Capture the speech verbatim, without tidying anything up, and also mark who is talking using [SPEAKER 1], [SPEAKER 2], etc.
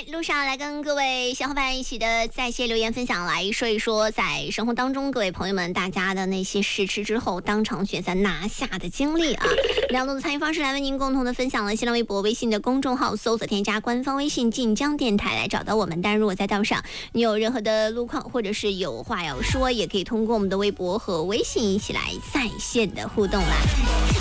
[SPEAKER 1] 来，路上来跟各位小伙伴一起的在线留言分享，来说一说在生活当中各位朋友们大家的那些试吃之后当场选择拿下的经历啊。两种的参与方式来为您共同的分享了新浪微博、微信的公众号，搜索添加官方微信晋江电台来找到我们。但如果在道上你有任何的路况或者是有话要说，也可以通过我们的微博和微信一起来在线的互动啦。